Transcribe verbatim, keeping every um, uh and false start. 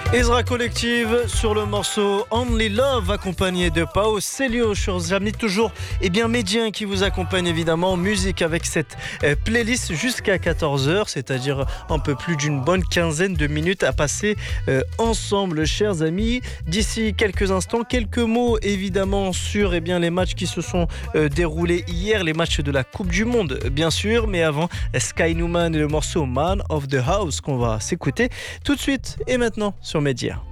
Ezra Collective sur le morceau Only Love accompagné de Pao Célio, chers amis, toujours et bien Médien qui vous accompagne évidemment en musique avec cette euh, playlist jusqu'à quatorze heures, c'est-à-dire un peu plus d'une bonne quinzaine de minutes à passer euh, ensemble, chers amis. D'ici quelques instants, quelques mots évidemment sur eh bien, les matchs qui se sont euh, déroulés hier, les matchs de la Coupe du Monde bien sûr, mais avant Sky Newman et le morceau Man of the House qu'on va s'écouter tout de suite et maintenant sur Média.